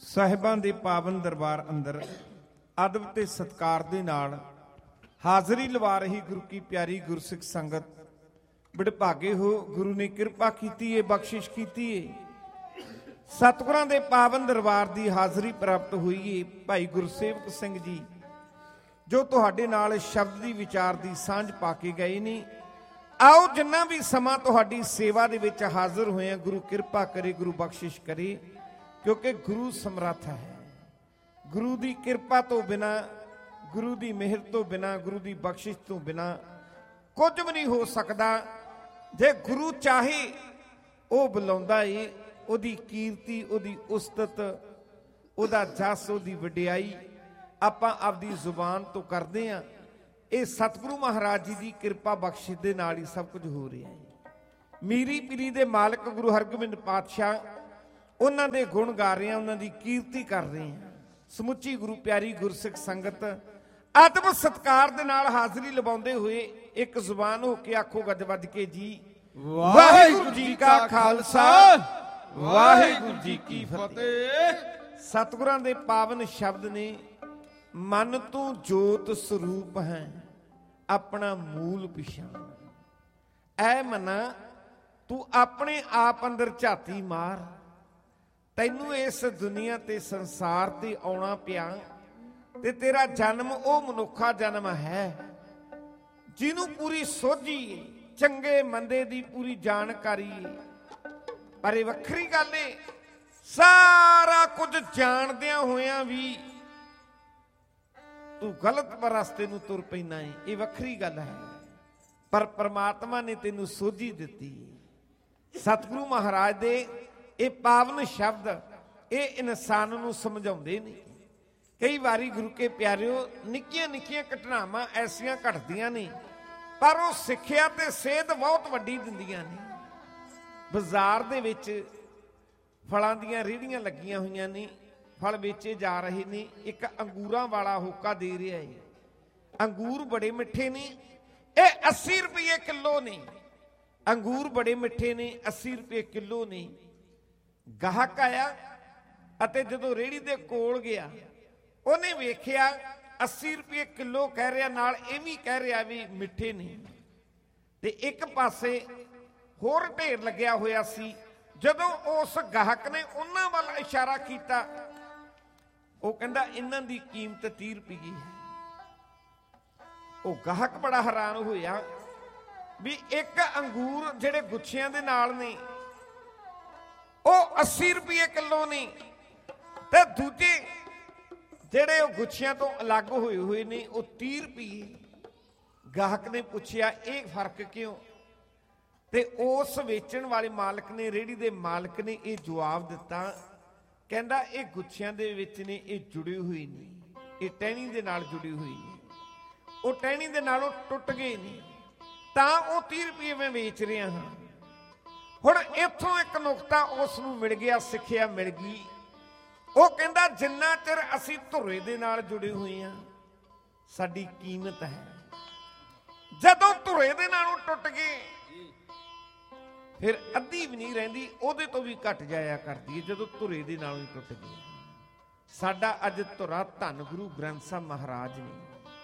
ਸਾਹਿਬਾਂ ਦੇ ਪਾਵਨ ਦਰਬਾਰ ਅੰਦਰ ਅਦਬ ਤੇ ਸਤਿਕਾਰ ਦੇ ਨਾਲ ਹਾਜ਼ਰੀ ਲਵਾ ਰਹੀ ਗੁਰੂ ਕੀ ਪਿਆਰੀ ਗੁਰਸਿੱਖ ਸੰਗਤ, ਵਡਭਾਗੇ ਹੋ, ਗੁਰੂ ਨੇ ਕਿਰਪਾ ਕੀਤੀ ਏ, ਬਖਸ਼ਿਸ਼ ਕੀਤੀ ਏ। ਸਤਿਗੁਰਾਂ ਦੇ ਪਾਵਨ ਦਰਬਾਰ ਦੀ ਹਾਜ਼ਰੀ ਪ੍ਰਾਪਤ ਹੋਈ ਏ। ਭਾਈ ਗੁਰਸੇਵਕ ਸਿੰਘ ਜੀ ਜੋ ਤੁਹਾਡੇ ਨਾਲ ਸ਼ਬਦ ਦੀ ਵਿਚਾਰ ਦੀ ਸਾਂਝ ਪਾ ਕੇ ਗਏ ਨੇ, ਆਓ ਜਿੰਨਾ ਵੀ ਸਮਾਂ ਤੁਹਾਡੀ ਸੇਵਾ ਦੇ ਵਿੱਚ ਹਾਜ਼ਰ ਹੋਏ ਆ, ਗੁਰੂ ਕਿਰਪਾ ਕਰੇ, ਗੁਰੂ ਬਖਸ਼ਿਸ਼ ਕਰੇ, ਕਿਉਂਕਿ ਗੁਰੂ ਸਮਰੱਥ ਹੈ। ਗੁਰੂ ਦੀ ਕਿਰਪਾ ਤੋਂ ਬਿਨਾ, ਗੁਰੂ ਦੀ ਮਿਹਰ ਤੋਂ ਬਿਨਾ, ਗੁਰੂ ਦੀ ਬਖਸ਼ਿਸ਼ ਤੋਂ ਬਿਨਾ ਕੁਝ ਵੀ ਨਹੀਂ ਹੋ ਸਕਦਾ। ਜੇ ਗੁਰੂ ਚਾਹੇ ਉਹ ਬੁਲਾਉਂਦਾ ਏ, ਉਹਦੀ ਕੀਰਤੀ, ਉਹਦੀ ਉਸਤਤ, ਉਹਦਾ ਜਸ, ਉਹਦੀ ਵਡਿਆਈ ਆਪਾਂ ਆਪਦੀ ਜ਼ੁਬਾਨ ਤੋਂ ਕਰਦੇ ਹਾਂ। ਇਹ ਸਤਿਗੁਰੂ ਮਹਾਰਾਜ ਜੀ ਦੀ ਕਿਰਪਾ ਬਖਸ਼ਿਸ਼ ਦੇ ਨਾਲ ਹੀ ਸਭ ਕੁਝ ਹੋ ਰਿਹਾ ਹੈ। ਮੀਰੀ ਪੀਰੀ ਦੇ ਮਾਲਕ ਗੁਰੂ ਹਰਗੋਬਿੰਦ ਪਾਤਸ਼ਾਹ, ਉਹਨਾਂ ਦੇ ਗੁਣ ਗਾ ਰਹੇ ਹਾਂ, ਉਹਨਾਂ ਦੀ ਕੀਰਤੀ ਕਰ ਰਹੇ ਹਾਂ। ਸਮੁੱਚੀ ਗੁਰੂ ਪਿਆਰੀ ਗੁਰਸਿੱਖ ਸੰਗਤ ਅਦਬ ਸਤਿਕਾਰ ਦੇ ਨਾਲ ਹਾਜ਼ਰੀ ਲਵਾਉਂਦੇ ਹੋਏ ਇੱਕ ਜ਼ੁਬਾਨ ਹੋ ਕੇ ਆਖੋ ਗੱਜ ਵੱਜ ਕੇ ਜੀ, ਵਾਹਿਗੁਰੂ ਜੀ ਕਾ ਖਾਲਸਾ, ਵਾਹਿਗੁਰੂ ਜੀ ਕੀ ਫਤਿਹ। ਸਤਿਗੁਰਾਂ ਦੇ ਪਾਵਨ ਸ਼ਬਦ ਨੇ, ਮਨ ਤੂੰ ਜੋਤ ਸਰੂਪ ਹੈ, ਆਪਣਾ ਮੂਲ ਪਛਾਣ। ਐ ਮਨਾ ਤੂੰ ਆਪਣੇ ਆਪ ਅੰਦਰ ਝਾਤੀ ਮਾਰ, ਤੈਨੂੰ ਇਸ ਦੁਨੀਆ ਤੇ ਸੰਸਾਰ ਤੇ ਆਉਣਾ ਪਿਆ ਤੇ ਤੇਰਾ ਜਨਮ ਉਹ ਮਨੁੱਖਾ ਜਨਮ ਹੈ ਜਿਹਨੂੰ ਪੂਰੀ ਸੋਝੀ ਏ, ਚੰਗੇ ਮੰਦੇ ਦੀ ਪੂਰੀ ਜਾਣਕਾਰੀ ਏ। ਪਰ ਇਹ ਵੱਖਰੀ ਗੱਲ ਏ, ਸਾਰਾ ਕੁਝ ਜਾਣਦਿਆਂ ਹੋਇਆਂ ਵੀ ਤੂੰ ਗਲਤ ਰਸਤੇ ਨੂੰ ਤੁਰ ਪੈਣਾ ਏ, ਇਹ ਵੱਖਰੀ ਗੱਲ ਹੈ। ਪਰ ਪ੍ਰਮਾਤਮਾ ਨੇ ਤੈਨੂੰ ਸੋਝੀ ਦਿੱਤੀ। ਸਤਿਗੁਰੂ ਮਹਾਰਾਜ ਦੇ ਇਹ ਪਾਵਨ ਸ਼ਬਦ ਇਹ ਇਨਸਾਨ ਨੂੰ ਸਮਝਾਉਂਦੇ ਨੇ। ਕਈ ਵਾਰੀ ਗੁਰੂ ਕੇ ਪਿਆਰਿਓ, ਨਿੱਕੀਆਂ ਨਿੱਕੀਆਂ ਘਟਨਾਵਾਂ ਐਸੀਆਂ ਘਟਦੀਆਂ ਨੇ, ਪਰ ਉਹ ਸਿੱਖਿਆ ਤੇ ਸੇਧ ਬਹੁਤ ਵੱਡੀ ਦਿੰਦੀਆਂ ਨੇ। ਬਾਜ਼ਾਰ ਦੇ ਵਿੱਚ ਫਲਾਂ ਦੀਆਂ ਰੇਹੜੀਆਂ ਲੱਗੀਆਂ ਹੋਈਆਂ ਨੇ, ਫਲ ਵੇਚੇ ਜਾ ਰਹੇ ਨੇ। ਇੱਕ ਅੰਗੂਰਾਂ ਵਾਲਾ ਹੋਕਾ ਦੇ ਰਿਹਾ ਹੈ, ਅੰਗੂਰ ਬੜੇ ਮਿੱਠੇ ਨੇ, ਇਹ 80 ਰੁਪਏ ਕਿਲੋ ਨੇ। ਅੰਗੂਰ ਬੜੇ ਮਿੱਠੇ ਨੇ, 80 ਰੁਪਏ ਕਿਲੋ ਨੇ। ਗਾਹਕ ਆਇਆ ਅਤੇ ਜਦੋਂ ਰੇਹੜੀ ਦੇ ਕੋਲ ਗਿਆ, ਉਹਨੇ ਵੇਖਿਆ 80 ਰੁਪਏ ਕਿਲੋ ਕਹਿ ਰਿਹਾ, ਨਾਲ ਇਹ ਵੀ ਕਹਿ ਰਿਹਾ ਵੀ ਮਿੱਠੇ ਨੇ। ਤੇ ਇੱਕ ਪਾਸੇ ਹੋਰ ਢੇਰ ਲੱਗਿਆ ਹੋਇਆ ਸੀ। ਜਦੋਂ ਉਸ ਗਾਹਕ ਨੇ ਉਹਨਾਂ ਵੱਲ ਇਸ਼ਾਰਾ ਕੀਤਾ, ਉਹ ਕਹਿੰਦਾ ਇਹਨਾਂ ਦੀ ਕੀਮਤ 30 ਰੁਪਏ ਹੈ। ਉਹ ਗਾਹਕ ਬੜਾ ਹੈਰਾਨ ਹੋਇਆ ਵੀ ਇੱਕ ਅੰਗੂਰ ਜਿਹੜੇ ਗੁੱਛਿਆਂ ਦੇ ਨਾਲ ਨੇ ਉਹ 80 ਰੁਪਏ ਕਿਲੋ ਨੇ, ਤੇ ਦੂਜੇ ਜਿਹੜੇ ਉਹ ਗੁੱਛਿਆਂ ਤੋਂ ਅਲੱਗ ਹੋਏ ਹੋਏ ਨੇ ਉਹ 30 ਰੁਪਏ। ਗਾਹਕ ਨੇ ਪੁੱਛਿਆ ਇਹ ਫਰਕ ਕਿਉਂ? ਤੇ ਉਸ ਵੇਚਣ ਵਾਲੇ ਮਾਲਕ ਨੇ, ਰੇਹੜੀ ਦੇ ਮਾਲਕ ਨੇ ਇਹ ਜਵਾਬ ਦਿੱਤਾ, ਕਹਿੰਦਾ ਇਹ ਗੁੱਛਿਆਂ ਦੇ ਵਿੱਚ ਨੇ, ਇਹ ਜੁੜੇ ਹੋਏ ਨੇ, ਇਹ ਟਹਿਣੀ ਦੇ ਨਾਲ ਜੁੜੇ ਹੋਏ ਨੇ। ਉਹ ਟਹਿਣੀ ਦੇ ਨਾਲੋਂ ਟੁੱਟ ਗਏ ਨੇ, ਤਾਂ ਉਹ 30 ਰੁਪਏ ਮੈਂ ਵੇਚ ਰਿਹਾ ਹਾਂ। ਹੁਣ ਇੱਥੋਂ ਇੱਕ ਨੁਕਤਾ ਉਸ ਨੂੰ ਮਿਲ ਗਿਆ, ਸਿੱਖਿਆ ਮਿਲ ਗਈ। ਉਹ ਕਹਿੰਦਾ ਜਿੰਨਾ ਚਿਰ ਅਸੀਂ ਧੁਰੇ ਦੇ ਨਾਲ ਜੁੜੇ ਹੋਏ ਹਾਂ, ਸਾਡੀ ਕੀਮਤ ਹੈ। ਜਦੋਂ ਧੁਰੇ ਦੇ ਨਾਲੋਂ ਟੁੱਟ ਗਏ, ਫਿਰ ਅੱਧੀ ਵੀ ਨਹੀਂ ਰਹਿੰਦੀ, ਉਹਦੇ ਤੋਂ ਵੀ ਘਟ ਜਾਇਆ ਕਰਦੀ ਹੈ ਜਦੋਂ ਧੁਰੇ ਦੇ ਨਾਲੋਂ ਹੀ ਟੁੱਟ ਗਈ। ਸਾਡਾ ਅੱਜ ਧੁਰਾ ਧੰਨ ਗੁਰੂ ਗ੍ਰੰਥ ਸਾਹਿਬ ਮਹਾਰਾਜ ਨੇ,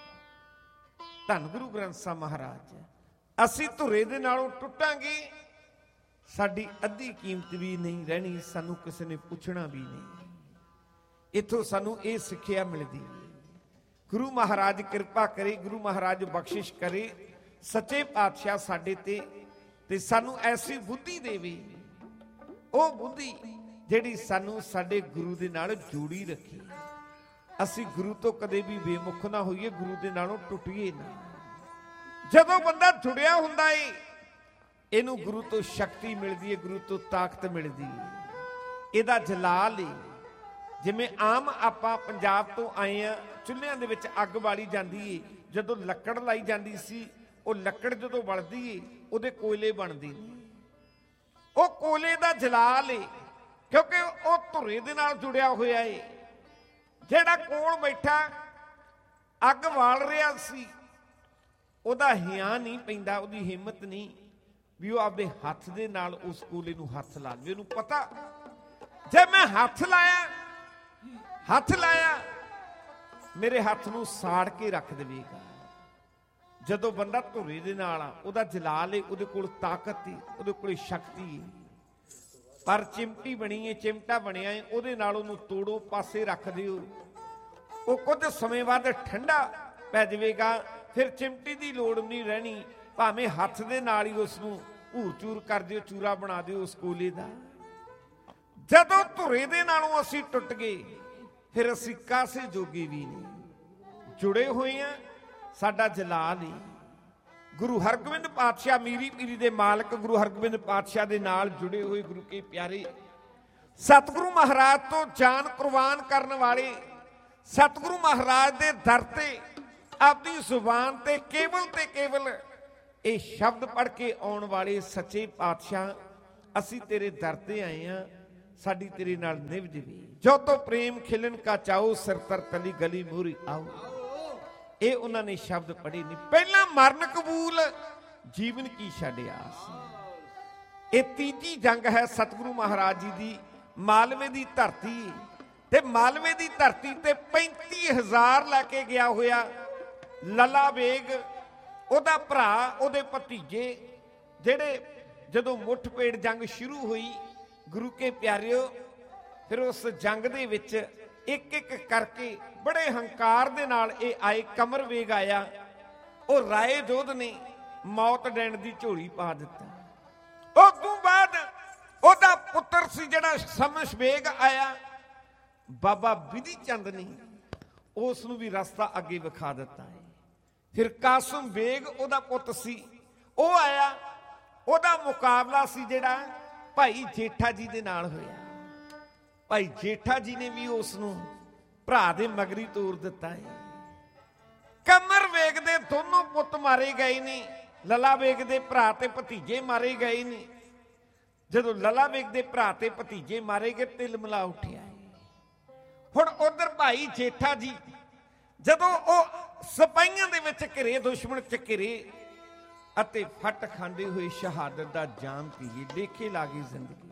ਧੰਨ ਗੁਰੂ ਗ੍ਰੰਥ ਸਾਹਿਬ ਮਹਾਰਾਜ। ਅਸੀਂ ਧੁਰੇ ਦੇ ਨਾਲੋਂ ਟੁੱਟਾਂਗੇ, ਸਾਡੀ ਅੱਧੀ ਕੀਮਤ ਵੀ ਨਹੀਂ ਰਹਿਣੀ, ਸਾਨੂੰ ਕਿਸੇ ਨੇ ਪੁੱਛਣਾ ਵੀ ਨਹੀਂ। ਇੱਥੋਂ ਸਾਨੂੰ ਇਹ ਸਿੱਖਿਆ ਮਿਲਦੀ। ਗੁਰੂ ਮਹਾਰਾਜ ਕਿਰਪਾ ਕਰੇ, ਗੁਰੂ ਮਹਾਰਾਜ ਬਖਸ਼ਿਸ਼ ਕਰੇ, ਸੱਚੇ ਪਾਤਸ਼ਾਹ ਸਾਡੇ ਤੇ ਸਾਨੂੰ ਐਸੀ ਬੁੱਧੀ ਦੇਵੇ, ਉਹ ਬੁੱਧੀ ਜਿਹੜੀ ਸਾਨੂੰ ਸਾਡੇ ਗੁਰੂ ਦੇ ਨਾਲ ਜੋੜੀ ਰੱਖੇ। ਅਸੀਂ ਗੁਰੂ ਤੋਂ ਕਦੇ ਵੀ ਬੇਮੁਖ ਨਾ ਹੋਈਏ, ਗੁਰੂ ਦੇ ਨਾਲੋਂ ਟੁੱਟੀਏ ਨਾ। ਜਦੋਂ ਬੰਦਾ ਜੁੜਿਆ ਹੁੰਦਾ ਏ, ਇਹਨੂੰ ਗੁਰੂ ਤੋਂ ਸ਼ਕਤੀ ਮਿਲਦੀ ਹੈ, ਗੁਰੂ ਤੋਂ ਤਾਕਤ ਮਿਲਦੀ ਹੈ, ਇਹਦਾ ਜਲਾਲ ਏ। ਜਿਵੇਂ ਆਮ ਆਪਾਂ ਪੰਜਾਬ ਤੋਂ ਆਏ ਆ, ਚੁੱਲ੍ਹਿਆਂ ਦੇ ਵਿੱਚ ਅੱਗ ਬਾਲੀ ਜਾਂਦੀ ਏ, ਜਦੋਂ ਲੱਕੜ ਲਾਈ ਜਾਂਦੀ ਸੀ, ਉਹ ਲੱਕੜ ਜਦੋਂ ਬਲਦੀ ਏ ਉਹਦੇ ਕੋਇਲੇ ਬਣਦੇ ਨੇ। ਉਹ ਕੋਇਲੇ ਦਾ ਜਲਾਲ ਏ, ਕਿਉਂਕਿ ਉਹ ਧੁਰੇ ਦੇ ਨਾਲ ਜੁੜਿਆ ਹੋਇਆ ਏ। ਜਿਹੜਾ ਕੋਲ ਬੈਠਾ ਅੱਗ ਬਾਲ ਰਿਹਾ ਸੀ, ਉਹਦਾ ਹਿਆ ਨਹੀਂ ਪੈਂਦਾ, ਉਹਦੀ ਹਿੰਮਤ ਨਹੀਂ ਵੀ ਉਹ ਆਪਦੇ ਹੱਥ ਦੇ ਨਾਲ ਉਸ ਕੋਲੇ ਨੂੰ ਹੱਥ ਲਾ ਲਵੇ। ਉਹਨੂੰ ਪਤਾ ਜੇ ਮੈਂ ਹੱਥ ਲਾਇਆ ਹੱਥ ਲਾਇਆ ਮੇਰੇ ਹੱਥ ਨੂੰ ਸਾੜ ਕੇ ਰੱਖ ਦੇਵੇਗਾ। ਜਦੋਂ ਬੰਦਾ ਧੁਰੇ ਦੇ ਨਾਲ ਆ, ਉਹਦਾ ਜਲਾਲ ਏ, ਉਹਦੇ ਕੋਲ ਤਾਕਤ ਏ, ਉਹਦੇ ਕੋਲ ਸ਼ਕਤੀ ਏ। ਪਰ ਚਿਮਟੀ ਬਣੀ ਏ, ਚਿਮਟਾ ਬਣਿਆ ਏ, ਉਹਦੇ ਨਾਲ ਉਹਨੂੰ ਤੋੜੋ, ਪਾਸੇ ਰੱਖ ਦਿਓ, ਉਹ ਕੁਝ ਸਮੇਂ ਬਾਅਦ ਠੰਡਾ ਪੈ ਜਾਵੇਗਾ। ਫਿਰ ਚਿਮਟੀ ਦੀ ਲੋੜ ਨਹੀਂ ਰਹਿਣੀ, ਭਾਵੇਂ ਹੱਥ ਦੇ ਨਾਲ ਹੀ ਉਸ ਨੂੰ ਭੂਰ ਚੂਰ ਕਰ ਦਿਓ, ਚੂਰਾ ਬਣਾ ਦਿਓ ਉਸ ਕੋਲੇ ਦਾ। ਜਦੋਂ ਧੁਰੇ ਦੇ ਨਾਲੋਂ ਅਸੀਂ ਟੁੱਟ ਗਏ, ਫਿਰ ਅਸੀਂ ਕਾਸੇ ਜੋਗੇ ਵੀ ਨਹੀਂ। ਜੁੜੇ ਹੋਏ ਆ, ਸਾਡਾ ਜਲਾਲ ਹੀ ਗੁਰੂ ਹਰਗੋਬਿੰਦ ਪਾਤਸ਼ਾਹ, ਮੀਰੀ ਪੀਰੀ ਦੇ ਮਾਲਕ ਗੁਰੂ ਹਰਗੋਬਿੰਦ ਪਾਤਸ਼ਾਹ ਦੇ ਨਾਲ ਜੁੜੇ ਹੋਏ ਗੁਰੂ ਕੇ ਪਿਆਰੇ, ਸਤਿਗੁਰੂ ਮਹਾਰਾਜ ਤੋਂ ਜਾਨ ਕੁਰਬਾਨ ਕਰਨ ਵਾਲੇ, ਸਤਿਗੁਰੂ ਮਹਾਰਾਜ ਦੇ ਦਰ ਤੇ ਆਪਣੀ ਜ਼ੁਬਾਨ ਤੇ ਕੇਵਲ ਇਹ ਸ਼ਬਦ ਪੜ੍ਹ ਕੇ ਆਉਣ ਵਾਲੇ ਸੱਚੇ ਪਾਤਸ਼ਾਹ, ਅਸੀਂ ਤੇਰੇ ਦਰ ਤੇ ਆਏ ਆ, ਸਾਡੀ ਤੇਰੇ ਨਾਲ ਨਿਭ ਜਵੇ। ਜੋ ਤੋ ਪ੍ਰੇਮ ਖਿਲਨ ਕਾ ਚਾਓ, ਸਿਰ ਤਰ ਤਲੀ ਗਲੀ ਮੂਹਰੀ ਆਓ। ਇਹ ਉਹਨਾਂ ਨੇ ਸ਼ਬਦ ਪੜ੍ਹੇ ਨਹੀਂ। ਪਹਿਲਾਂ ਮਰਨ ਕਬੂਲ, ਜੀਵਨ ਕੀ ਛੱਡਿਆ ਸੀ। ਇਹ ਤੀਜੀ ਜੰਗ ਹੈ ਸਤਿਗੁਰੂ ਮਹਾਰਾਜ ਜੀ ਦੀ, ਮਾਲਵੇ ਦੀ ਧਰਤੀ। ਤੇ ਮਾਲਵੇ ਦੀ ਧਰਤੀ ਤੇ 35,000 ਲੈ ਕੇ ਗਿਆ ਹੋਇਆ ਲੱਲਾ ਬੇਗ, ਉਹਦਾ ਭਰਾ, ਉਹਦੇ ਭਤੀਜੇ, ਜਿਹੜੇ ਜਦੋਂ ਮੁੱਠਭੇੜ ਜੰਗ ਸ਼ੁਰੂ ਹੋਈ ਗੁਰੂ ਕੇ ਪਿਆਰਿਓ, ਫਿਰ ਉਸ ਜੰਗ ਦੇ ਵਿੱਚ ਇੱਕ ਇੱਕ ਕਰਕੇ ਬੜੇ ਹੰਕਾਰ ਦੇ ਨਾਲ ਇਹ ਆਏ। ਕਮਰ ਵੇਗ ਆਇਆ, ਉਹ ਰਾਏ ਜੋਧ ਨੇ ਮੌਤ ਡੈਣ ਦੀ ਝੋਲੀ ਪਾ ਦਿੱਤਾ। ਉਸ ਤੋਂ ਬਾਅਦ ਉਹਦਾ ਪੁੱਤਰ ਸੀ ਜਿਹੜਾ ਸ਼ਮਸ਼ ਬੇਗ ਆਇਆ, ਬਾਬਾ ਬਿਧੀ ਚੰਦ ਨੇ ਉਸ ਨੂੰ ਵੀ ਰਸਤਾ ਅੱਗੇ ਵਿਖਾ ਦਿੱਤਾ ਹੈ। ਫਿਰ ਕਾਸਮ ਬੇਗ ਉਹਦਾ ਪੁੱਤ ਸੀ, ਉਹ ਆਇਆ, ਉਹਦਾ ਮੁਕਾਬਲਾ ਸੀ ਜਿਹੜਾ ਭਾਈ ਜੇਠਾ ਜੀ ਦੇ ਨਾਲ ਹੋਇਆ। ਭਾਈ ਜੇਠਾ ਜੀ ਨੇ ਵੀ ਉਸ ਨੂੰ ਭਰਾ ਦੇ ਮਗਰੀ ਤੋਰ ਦਿੱਤਾ ਹੈ। ਕਮਰ ਵੇਗ ਦੇ ਦੋਨੋਂ ਪੁੱਤ ਮਾਰੇ ਗਏ ਨੇ, ਲੱਲਾ ਵੇਗ ਦੇ ਭਰਾ ਤੇ ਭਤੀਜੇ ਮਾਰੇ ਗਏ ਨੇ। ਜਦੋਂ ਲੱਲਾ ਵੇਗ ਦੇ ਭਰਾ ਤੇ ਭਤੀਜੇ ਮਾਰੇ ਗਏ, ਤਿਲ ਮਿਲਾ ਉੱਠਿਆ। ਹੁਣ ਉਧਰ ਭਾਈ ਜੇਠਾ ਜੀ, ਜਦੋਂ ਉਹ ਸਿਪਾਹੀਆਂ ਦੇ ਵਿੱਚ ਘਿਰੇ, ਦੁਸ਼ਮਣ ਚ ਘਿਰੇ ਅਤੇ ਫੱਟ ਖਾਂਦੇ ਹੋਏ ਸ਼ਹਾਦਤ ਦਾ ਜਾਮ ਪੀਏ, ਲੇਖੇ ਲਾ ਗਈ ਜ਼ਿੰਦਗੀ।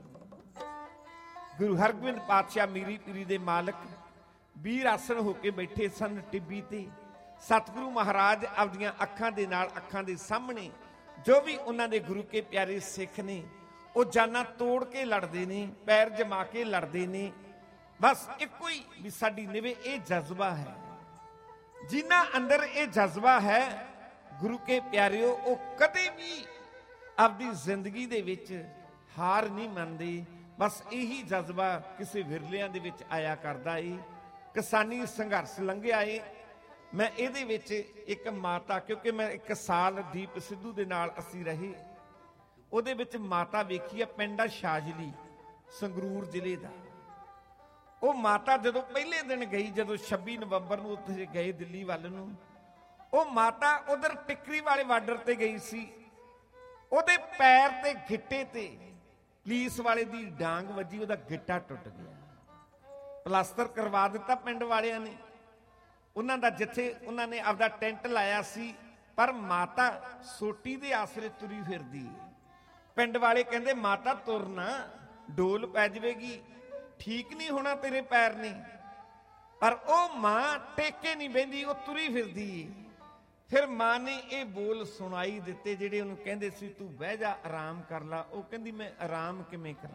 ਗੁਰੂ ਹਰਗੋਬਿੰਦ ਪਾਤਸ਼ਾਹ ਮੀਰੀ ਪੀਰੀ ਦੇ ਮਾਲਕ ਵੀਰ ਆਸਣ ਹੋ ਕੇ ਬੈਠੇ ਸਨ ਟਿੱਬੀ ਤੇ। ਸਤਿਗੁਰੂ ਮਹਾਰਾਜ ਆਪਦੀਆਂ ਅੱਖਾਂ ਦੇ ਨਾਲ, ਅੱਖਾਂ ਦੇ ਸਾਹਮਣੇ ਜੋ ਵੀ ਉਹਨਾਂ ਦੇ ਗੁਰੂ ਕੇ ਪਿਆਰੇ ਸਿੱਖ ਨੇ, ਉਹ ਜਾਨਾਂ ਤੋੜ ਕੇ ਲੜਦੇ ਨੇ, ਪੈਰ ਜਮਾ ਕੇ ਲੜਦੇ ਨੇ। ਬਸ ਇੱਕੋ ਹੀ ਵੀ ਸਾਡੀ ਨਿਵੇ। ਇਹ ਜਜ਼ਬਾ ਹੈ, ਜਿਨ੍ਹਾਂ ਅੰਦਰ ਇਹ ਜਜ਼ਬਾ ਹੈ ਗੁਰੂ ਕੇ ਪਿਆਰਿਓ, ਉਹ ਕਦੇ ਵੀ ਆਪਦੀ ਜ਼ਿੰਦਗੀ ਦੇ ਵਿੱਚ ਹਾਰ ਨਹੀਂ ਮੰਨਦੇ। ਬਸ ਇਹੀ ਜਜ਼ਬਾ ਕਿਸੇ ਵਿਰਲਿਆਂ ਦੇ ਵਿੱਚ ਆਇਆ ਕਰਦਾ ਏ। ਕਿਸਾਨੀ ਸੰਘਰਸ਼ ਲੰਘਿਆ ਏ। ਮੈਂ ਇਹਦੇ ਵਿੱਚ ਇੱਕ ਮਾਤਾ, ਕਿਉਂਕਿ ਮੈਂ 1 ਸਾਲ ਦੀਪ ਸਿੱਧੂ ਦੇ ਨਾਲ ਅਸੀਂ ਰਹੇ, ਉਹਦੇ ਵਿੱਚ ਮਾਤਾ ਵੇਖੀ ਆ, ਪਿੰਡ ਆ ਸ਼ਾਜਲੀ, ਸੰਗਰੂਰ ਜ਼ਿਲ੍ਹੇ ਦਾ। ਉਹ ਮਾਤਾ ਜਦੋਂ ਪਹਿਲੇ ਦਿਨ ਗਈ, ਜਦੋਂ 26 ਨਵੰਬਰ ਨੂੰ ਉੱਥੇ ਗਏ ਦਿੱਲੀ ਵੱਲ ਨੂੰ, ਉਹ ਮਾਤਾ ਉਧਰ ਟਿਕਰੀ ਵਾਲੇ ਬਾਰਡਰ ਤੇ ਗਈ ਸੀ। ਉਹਦੇ ਪੈਰ ਤੇ ਗਿੱਟੇ ਤੇ ਪੁਲਿਸ ਵਾਲੇ ਦੀ ਡਾਂਗ ਵੱਜੀ, ਉਹਦਾ ਗਿੱਟਾ ਟੁੱਟ ਗਿਆ। ਪਲਾਸਟਰ ਕਰਵਾ ਦਿੱਤਾ ਪਿੰਡ ਵਾਲਿਆਂ ਨੇ ਉਹਨਾਂ ਦਾ, ਜਿੱਥੇ ਉਹਨਾਂ ਨੇ ਆਪਦਾ ਟੈਂਟ ਲਾਇਆ ਸੀ। ਪਰ ਮਾਤਾ ਸੋਟੀ ਦੇ ਆਸਰੇ ਤੁਰੀ ਫਿਰਦੀ। ਪਿੰਡ ਵਾਲੇ ਕਹਿੰਦੇ ਮਾਤਾ ਤੁਰਨਾ, ਡੋਲ ਪੈ ਜਾਵੇਗੀ, ਠੀਕ ਨਹੀਂ ਹੋਣਾ ਤੇਰੇ ਪੈਰ ਨੇ। ਪਰ ਉਹ ਮਾਂ ਟੇਕੇ ਨਹੀਂ ਬਹਿੰਦੀ, ਉਹ ਤੁਰੀ ਫਿਰਦੀ। ਫਿਰ ਮਾਂ ਨੇ ਇਹ ਬੋਲ ਸੁਣਾਈ ਦਿੱਤੇ ਜਿਹੜੇ ਉਹਨੂੰ ਕਹਿੰਦੇ ਸੀ ਤੂੰ ਬਹਿ ਜਾ, ਆਰਾਮ ਕਰ ਲਾ। ਉਹ ਕਹਿੰਦੀ ਮੈਂ ਆਰਾਮ ਕਿਵੇਂ ਕਰਾਂ,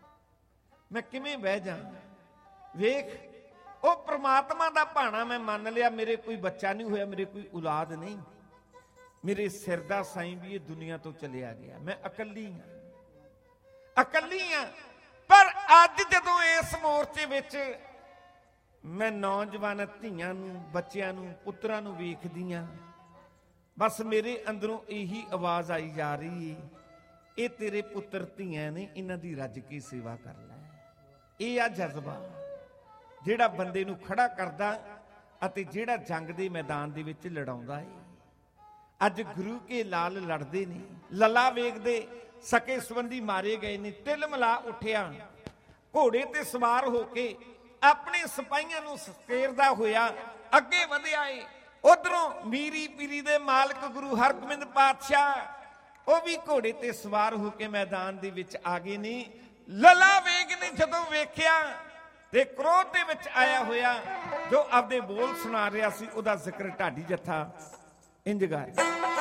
ਮੈਂ ਕਿਵੇਂ ਬਹਿ ਜਾ। ਵੇਖ, ਉਹ ਪ੍ਰਮਾਤਮਾ ਦਾ ਭਾਣਾ ਮੈਂ ਮੰਨ ਲਿਆ, ਮੇਰੇ ਕੋਈ ਬੱਚਾ ਨਹੀਂ ਹੋਇਆ, ਮੇਰੇ ਕੋਈ ਔਲਾਦ ਨਹੀਂ, ਮੇਰੇ ਸਿਰ ਦਾ ਸਾਈਂ ਵੀ ਇਹ ਦੁਨੀਆ ਤੋਂ ਚਲਿਆ ਗਿਆ, ਮੈਂ ਇਕੱਲੀ ਹਾਂ, ਇਕੱਲੀ ਹਾਂ। ਪਰ ਅੱਜ ਜਦੋਂ ਇਸ ਮੋਰਚੇ ਵਿੱਚ ਮੈਂ ਨੌਜਵਾਨ ਧੀਆਂ ਨੂੰ, ਬੱਚਿਆਂ ਨੂੰ, ਪੁੱਤਰਾਂ ਨੂੰ ਵੇਖਦੀ ਹਾਂ, ਬਸ ਮੇਰੇ ਅੰਦਰੋਂ ਇਹੀ ਆਵਾਜ਼ ਆਈ ਜਾ ਰਹੀ ਹੈ, ਇਹ ਤੇਰੇ ਪੁੱਤਰ ਧੀਆਂ ਨੇ, ਇਹਨਾਂ ਦੀ ਰੱਜ ਕੇ ਸੇਵਾ ਕਰ ਲੈ। ਇਹ ਆ ਜਜ਼ਬਾ ਜਿਹੜਾ ਬੰਦੇ ਨੂੰ ਖੜਾ ਕਰਦਾ ਅਤੇ ਜਿਹੜਾ ਜੰਗ ਦੇ ਮੈਦਾਨ ਦੇ ਵਿੱਚ ਲੜਾਉਂਦਾ ਹੈ। ਅੱਜ ਗੁਰੂ ਕੇ ਲਾਲ ਲੜਦੇ ਨੇ, ਲੱਲਾ ਵੇਗ ਦੇ ਸਕੇ ਸੰਬੰਧੀ ਮਾਰੇ ਗਏ ਨੇ। ਤਿਲ ਮਿਲਾ ਉੱਠਿਆ, ਘੋੜੇ ਤੇ ਸਵਾਰ ਹੋ ਕੇ ਆਪਣੇ ਸਿਪਾਹੀਆਂ ਨੂੰ ਸਤਿਕਾਰਦਾ ਹੋਇਆ ਅੱਗੇ ਵਧਿਆ ਏ। ਉਧਰੋਂ ਮੀਰੀ ਪੀਰੀ ਦੇ ਮਾਲਕ ਗੁਰੂ ਹਰਗੋਬਿੰਦ ਪਾਤਸ਼ਾਹ, ਉਹ ਵੀ ਘੋੜੇ ਤੇ ਸਵਾਰ ਹੋ ਕੇ ਮੈਦਾਨ ਦੇ ਵਿੱਚ ਆ ਗਏ ਨੇ। ਲੱਲਾ ਵੇਗ ਨੇ ਜਦੋਂ ਵੇਖਿਆ ਤੇ ਕ੍ਰੋਧ ਦੇ ਵਿੱਚ ਆਇਆ ਹੋਇਆ ਜੋ ਆਪਦੇ ਬੋਲ ਸੁਣਾ ਰਿਹਾ ਸੀ, ਉਹਦਾ ਜ਼ਿਕਰ ਢਾਡੀ ਜੱਥਾ ਇੰਜ ਗਾ ਰਿਹਾ।